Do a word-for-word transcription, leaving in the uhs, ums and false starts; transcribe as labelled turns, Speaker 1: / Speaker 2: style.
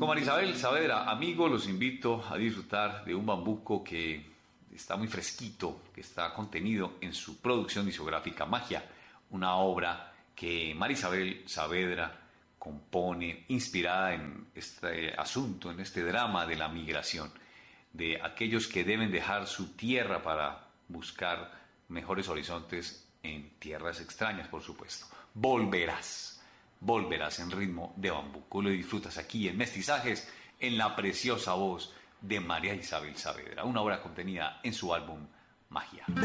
Speaker 1: Con Marisabel Saavedra, amigos, los invito a disfrutar de un bambuco que está muy fresquito, que está contenido en su producción discográfica Magia, una obra que Marisabel Saavedra compone inspirada en este asunto, en este drama de la migración, de aquellos que deben dejar su tierra para buscar mejores horizontes en tierras extrañas, por supuesto. Volverás, volverás en ritmo de bambuco. Lo disfrutas aquí en Mestizajes, en la preciosa voz de María Isabel Saavedra, una obra contenida en su álbum Magia.